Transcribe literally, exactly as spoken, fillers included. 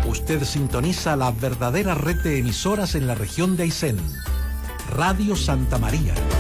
Usted sintoniza la verdadera red de emisoras en la región de Aysén. Radio Santa María.